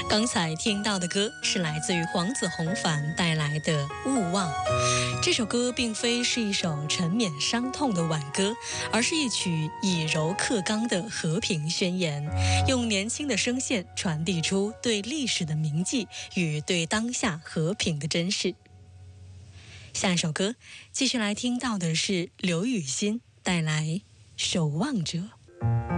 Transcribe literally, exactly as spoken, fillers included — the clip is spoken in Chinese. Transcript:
刚才听到的歌是来自于黄子弘凡带来的《勿忘》。这首歌并非是一首沉湎伤痛的挽歌，而是一曲以柔克刚的和平宣言，用年轻的声线传递出对历史的铭记与对当下和平的珍视。下一首歌继续来听到的是刘雨欣带来《守望者》。